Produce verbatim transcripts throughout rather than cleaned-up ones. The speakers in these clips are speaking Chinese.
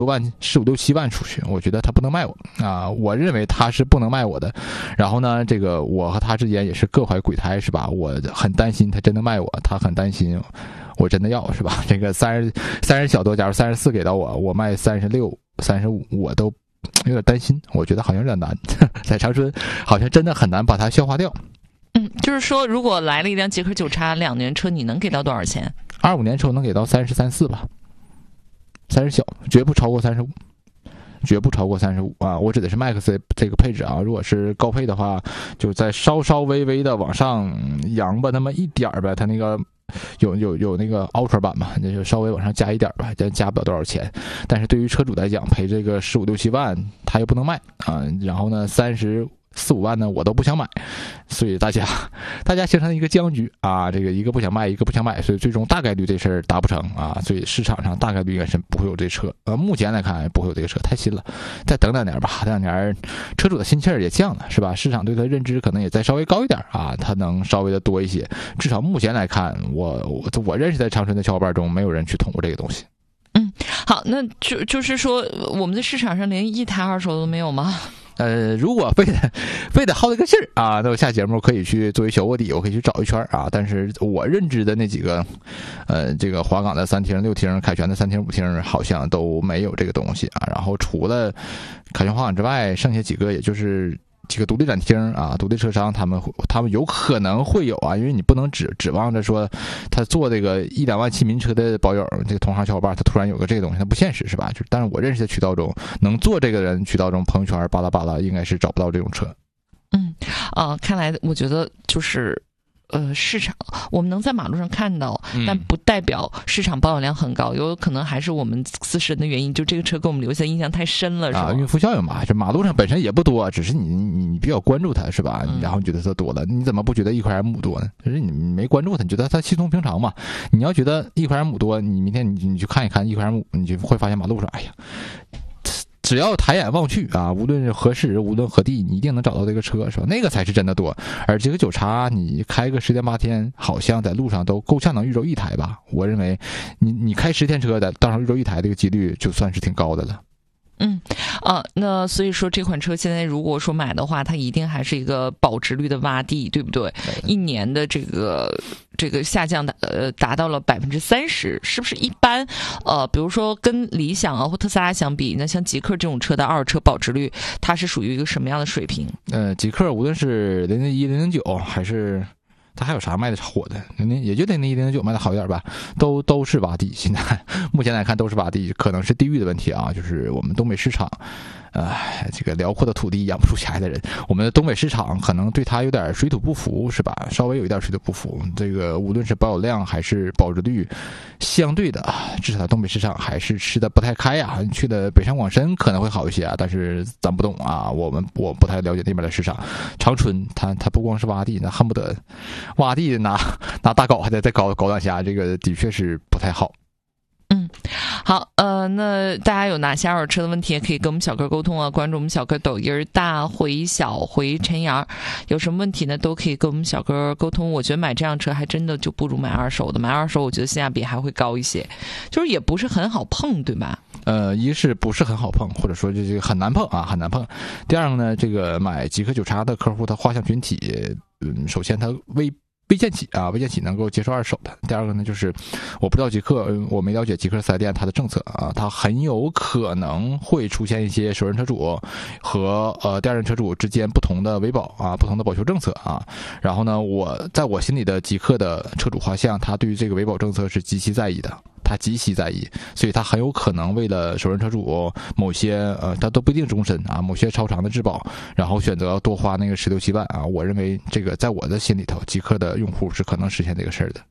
万十五六七万出去，我觉得他不能卖我啊，我认为他是不能卖我的。然后呢，这个我和他之间也是各怀鬼胎，是吧？我很担心他真的卖我，他很担心我真的要，是吧？这个三十三十小多，假如三十四给到我，我卖三十六、三十五，我都有点担心，我觉得好像有点难，在长春好像真的很难把它消化掉。 嗯，就是说，如果来了一辆捷克九叉两年车，你能给到多少钱？ 二五年车能给到三十三四吧，三十小，绝不超过三十五，绝不超过三十五啊！我指的是 Max 这个配置啊，如果是高配的话，就再稍稍微微的往上扬吧，那么一点儿呗，它那个。有有有那个 Ultra 版嘛，那就稍微往上加一点吧，加加不了多少钱。但是对于车主来讲，赔这个十五六七万，他又不能卖啊。然后呢，三十四五万呢，我都不想买，所以大家大家形成一个僵局啊，这个一个不想卖，一个不想买，所以最终大概率这事儿达不成啊。所以市场上大概率应该是不会有这车，呃，目前来看不会有这个车，太新了，再等两年吧，这两年车主的心气儿也降了，是吧？市场对他认知可能也再稍微高一点啊，他能稍微的多一些。至少目前来看，我我我认识在长春的小伙伴中，没有人去捅过这个东西。 嗯，好，那就就是说，我们的市场上连一台二手都没有吗？ 呃，如果非得非得好这个劲儿啊，那我下节目可以去作为小卧底，我可以去找一圈啊。但是我认知的那几个，呃，这个华港的三厅、六厅、凯旋的三厅、五厅，好像都没有这个东西啊。然后除了凯旋华港之外，剩下几个也就是几个独立展厅啊，独立车商，他们他们有可能会有啊，因为你不能指指望着说他做这个一两万起民车的保友，这个同行小伙伴，他突然有个这个东西，他不现实，是吧？就但是我认识的渠道中，能做这个人渠道中，朋友圈巴拉巴拉，应该是找不到这种车。 嗯，啊、呃，看来我觉得就是呃，市场我们能在马路上看到，但不代表市场保有量很高，有可能还是我们自身的原因，就这个车给我们留下印象太深了，是吧？ 啊，孕妇效应嘛，这马路上本身也不多，只是你你你比较关注它，是吧？ 嗯、 然后你觉得它多了，你怎么不觉得一块 M 五多呢？就是你没关注它，你觉得它稀松平常嘛？你要觉得一块 M 五多，你明天你你去看一看一块 M 五，你就会发现马路上，哎呀。只要抬眼望去啊，无论是何时，无论何地，你一定能找到这个车，是吧？那个才是真的多。而这个九叉，你开个十天八天，好像在路上都够呛能遇着一台吧？我认为你，你你开十天车的，道上遇着一台，这个几率就算是挺高的了。 嗯，啊，那所以说这款车现在如果说买的话，它一定还是一个保值率的洼地，对不对？一年的这个这个下降的呃达到了百分之三十，是不是一般？呃，比如说跟理想啊或特斯拉相比，那像极客这种车的二手车保值率，它是属于一个什么样的水平？ 呃，极客无论是零零一、零零九还是。它还有啥卖的火的？零零也就零零一、零零九卖的好一点吧，都都是洼地。现在目前来看都是洼地，可能是地域的问题啊，就是我们东北市场。呃，这个辽阔的土地养不出下来的人，我们的东北市场可能对它有点水土不服，是吧？稍微有一点水土不服。这个无论是保有量还是保值率，相对的啊，至少东北市场还是吃的不太开啊。你去的北上广深可能会好一些啊，但是咱不懂啊，我们我不太了解那边的市场。长春它它不光是洼地，那恨不得洼地拿拿大镐还得再搞搞两下，这个的确是不太好。 嗯，好，呃，那大家有哪些二手车的问题，也可以跟我们小哥沟通啊。关注我们小哥抖音大回小回陈阳，有什么问题呢，都可以跟我们小哥沟通。我觉得买这辆车还真的就不如买二手的，买二手我觉得性价比还会高一些，就是也不是很好碰，对吧？ 呃，一是不是很好碰，或者说这个很难碰啊，很难碰。第二个呢，这个买极客九叉的客户，他画像群体，嗯，首先他微。微见起啊，微见起能够接受二手的。第二个呢，就是我不知道极客，我没了解极客四 S 店它的政策啊，它很有可能会出现一些首任车主和呃第二任车主之间不同的维保啊，不同的保修政策啊。然后呢，我在我心里的极客的车主画像，他对于这个维保政策是极其在意的。他极其在意，所以他很有可能为了首任车主某些呃，他都不一定终身啊，某些超长的质保，然后选择多花那个十六七万啊。我认为这个在我的心里头，极客的用户是可能实现这个事儿的。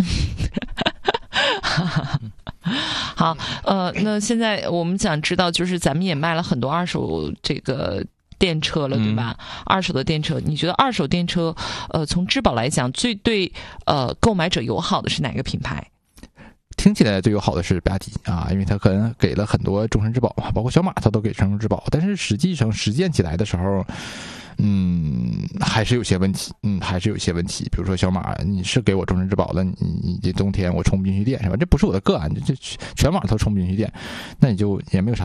好，呃，那现在我们想知道，就是咱们也卖了很多二手这个电车了，对吧？嗯、二手的电车，你觉得二手电车，呃，从质保来讲，最对呃购买者友好的是哪个品牌？ 听起来最友好的是比亚迪啊，因为它可能给了很多终身质保嘛，包括小马它都给终身质保，但是实际上实践起来的时候，嗯，还是有些问题，嗯，还是有些问题。比如说小马，你是给我终身质保了，你你这冬天我充不进去电是吧？这不是我的个案，这这全网都充不进去电，那你就也没有啥。